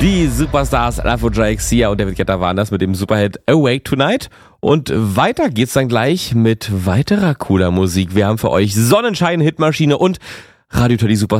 Die Superstars Afrojack, Sia und David Guetta waren das mit dem Superhit Awake Tonight. Und weiter geht's dann gleich mit weiterer cooler Musik. Wir haben für euch Sonnenschein, Hitmaschine und Radio Teddy Super